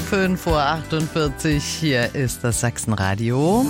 5:48 Uhr, hier ist das Sachsenradio.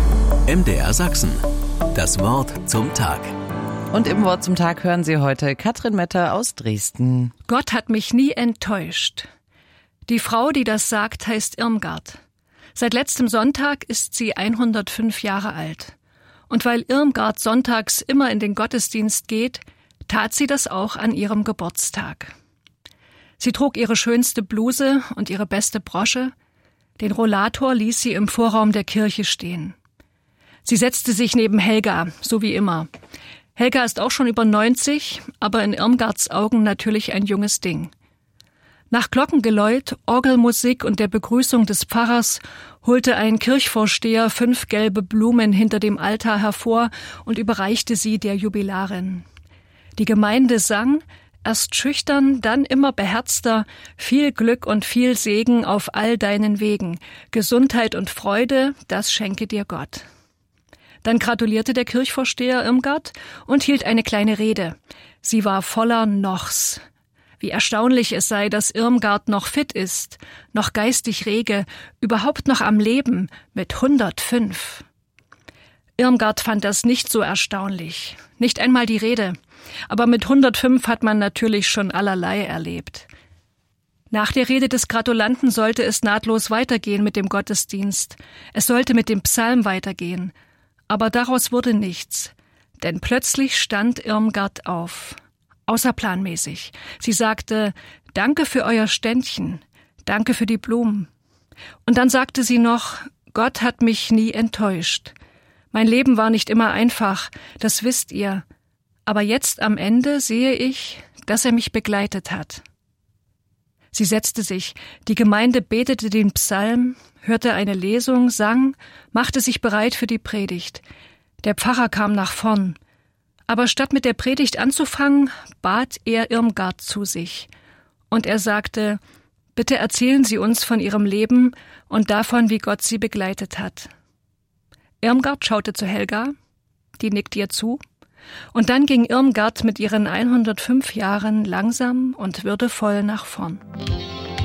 MDR Sachsen, das Wort zum Tag. Und im Wort zum Tag hören Sie heute Katrin Metter aus Dresden. Gott hat mich nie enttäuscht. Die Frau, die das sagt, heißt Irmgard. Seit letztem Sonntag ist sie 105 Jahre alt. Und weil Irmgard sonntags immer in den Gottesdienst geht, tat sie das auch an ihrem Geburtstag. Sie trug ihre schönste Bluse und ihre beste Brosche. Den Rollator ließ sie im Vorraum der Kirche stehen. Sie setzte sich neben Helga, so wie immer. Helga ist auch schon über 90, aber in Irmgards Augen natürlich ein junges Ding. Nach Glockengeläut, Orgelmusik und der Begrüßung des Pfarrers holte ein Kirchvorsteher 5 gelbe Blumen hinter dem Altar hervor und überreichte sie der Jubilarin. Die Gemeinde sang, erst schüchtern, dann immer beherzter, viel Glück und viel Segen auf all deinen Wegen, Gesundheit und Freude, das schenke dir Gott. Dann gratulierte der Kirchvorsteher Irmgard und hielt eine kleine Rede. Sie war voller Nochs. Wie erstaunlich es sei, dass Irmgard noch fit ist, noch geistig rege, überhaupt noch am Leben, mit 105. Irmgard fand das nicht so erstaunlich, nicht einmal die Rede. Aber mit 105 hat man natürlich schon allerlei erlebt. Nach der Rede des Gratulanten sollte es nahtlos weitergehen mit dem Gottesdienst. Es sollte mit dem Psalm weitergehen. Aber daraus wurde nichts, denn plötzlich stand Irmgard auf, außerplanmäßig. Sie sagte, danke für euer Ständchen, danke für die Blumen. Und dann sagte sie noch, Gott hat mich nie enttäuscht. Mein Leben war nicht immer einfach, das wisst ihr. Aber jetzt am Ende sehe ich, dass er mich begleitet hat. Sie setzte sich, die Gemeinde betete den Psalm, hörte eine Lesung, sang, machte sich bereit für die Predigt. Der Pfarrer kam nach vorn. Aber statt mit der Predigt anzufangen, bat er Irmgard zu sich. Und er sagte, bitte erzählen Sie uns von Ihrem Leben und davon, wie Gott Sie begleitet hat. Irmgard schaute zu Helga, die nickte ihr zu. Und dann ging Irmgard mit ihren 105 Jahren langsam und würdevoll nach vorn.